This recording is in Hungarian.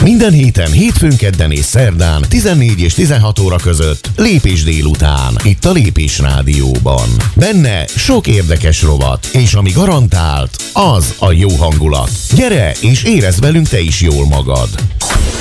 Minden héten, hétfőn, kedden és szerdán 14 és 16 óra között Lépés délután, itt a Lépés Rádióban. Benne sok érdekes rovat, és ami garantált, az a jó hangulat. Gyere és érezd velünk te is jól magad!